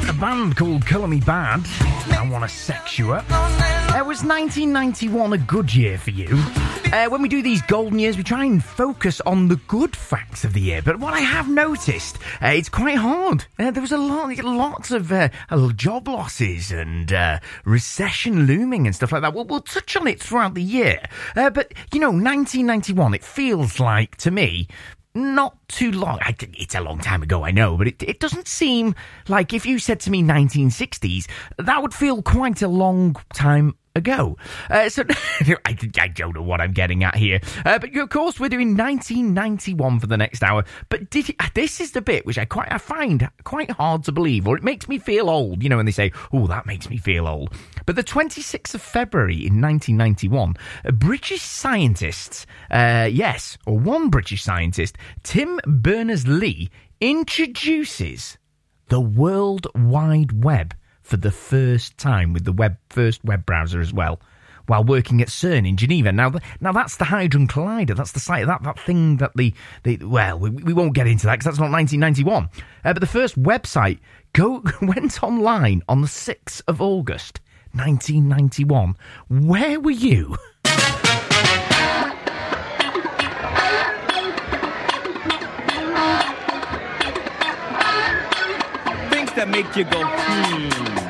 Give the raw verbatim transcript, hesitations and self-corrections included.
A band called Colour Me Bad. I Want to Sex You Up. Uh, was nineteen ninety-one a good year for you? Uh, when we do these golden years, we try and focus on the good facts of the year. But what I have noticed, uh, it's quite hard. Uh, there was a lot, lots of uh, job losses and uh, recession looming and stuff like that. We'll, we'll touch on it throughout the year. Uh, but, you know, nineteen ninety-one, it feels like, to me, not too long. I, it's a long time ago, I know, but it, it doesn't seem like if you said to me nineteen sixties, that would feel quite a long time ago. Uh, so I, I don't know what I'm getting at here. Uh, but of course, we're doing nineteen ninety-one for the next hour. But did you, this is the bit which I quite I find quite hard to believe, or it makes me feel old. You know, when they say, "Oh, that makes me feel old." But the twenty-sixth of February in nineteen ninety-one, a British scientist, uh, yes, or one British scientist, Tim Berners-Lee, introduces the World Wide Web for the first time, with the web first web browser as well, while working at CERN in Geneva. Now, the, now that's the Hadron Collider. That's the site, that that thing that the, the well, we, we won't get into that because that's not nineteen ninety-one. Uh, but the first website go went online on the sixth of August, nineteen ninety-one. Where were you? Things that make you go, hmm.